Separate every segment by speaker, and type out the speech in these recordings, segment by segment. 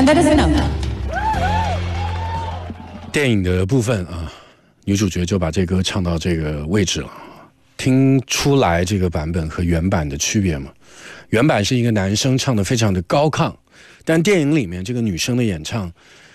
Speaker 1: And that is enough.
Speaker 2: 电影的部分啊，女主角就把这歌唱到这个位置了。听出来这个版本和原版的区别吗？原版是一个男生唱得非常的高亢，但电影里面这个女生的演唱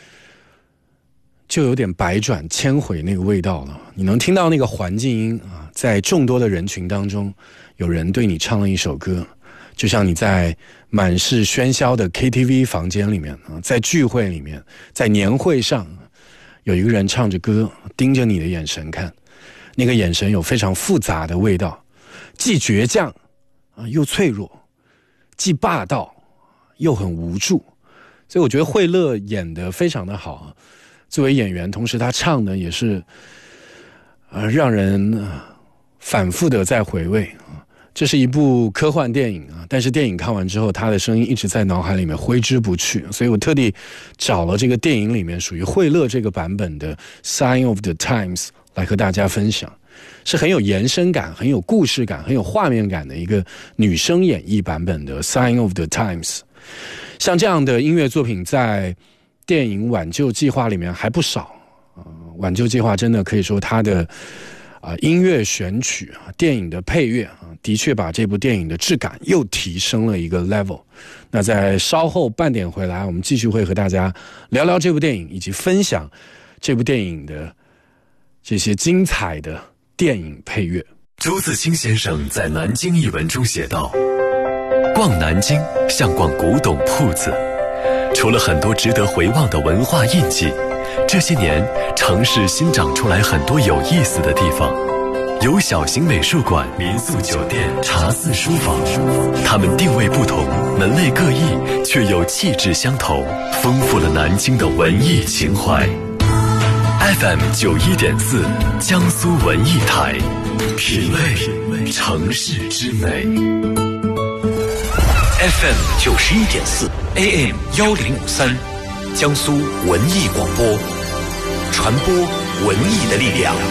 Speaker 2: 就有点百转千回那个味道了。你能听到那个环境音啊，在众多的人群当中，有人对你唱了一首歌，就像你在满是喧嚣的 KTV 房间里面啊，在聚会里面，在年会上，有一个人唱着歌，盯着你的眼神看，那个眼神有非常复杂的味道，既倔强啊又脆弱，既霸道又很无助。所以我觉得惠勒演得非常的好，作为演员，同时他唱的也是让人反复的在回味。这是一部科幻电影啊，但是电影看完之后，他的声音一直在脑海里面挥之不去，所以我特地找了这个电影里面属于惠勒这个版本的 Sign of the Times 来和大家分享，是很有延伸感、很有故事感、很有画面感的一个女生演绎版本的 Sign of the Times。 像这样的音乐作品在电影挽救计划里面还不少，挽救计划真的可以说它的音乐选曲电影的配乐的确把这部电影的质感又提升了一个 level。 那在稍后半点回来，我们继续会和大家聊聊这部电影，以及分享这部电影的这些精彩的电影配乐。
Speaker 3: 朱自清先生在《南京一文》中写道，逛南京像逛古董铺子，除了很多值得回望的文化印记，这些年城市新长出来很多有意思的地方，有小型美术馆、民宿酒店、茶肆书房，它们定位不同，门类各异，却又气质相投，丰富了南京的文艺情怀。FM 91.4江苏文艺台，品味城市之美。
Speaker 4: FM 91.4 AM 1053江苏文艺广播，传播文艺的力量。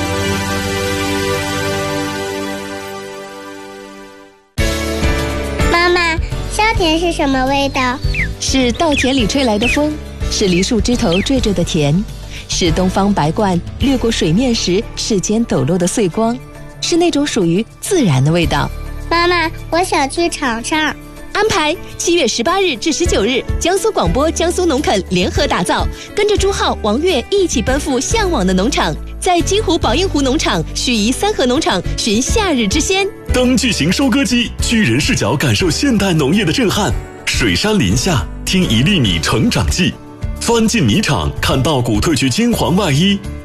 Speaker 5: 妈妈，香甜是什么味道？
Speaker 6: 是稻田里吹来的风，是梨树枝头缀着的甜，是东方白鹳掠过水面时世间抖落的碎光，是那种属于自然的味道。
Speaker 5: 妈妈，我想去尝尝。
Speaker 6: 安排7月18日至19日，江苏广播、江苏农垦联合打造，跟着朱浩、王悦一起奔赴向往的农场，在金湖宝应湖农场、盱眙三河农场寻夏日之鲜。
Speaker 3: 登巨型收割机，居人视角感受现代农业的震撼；水山林下，听1粒米成长记；钻进米场，看稻谷褪去金黄外衣；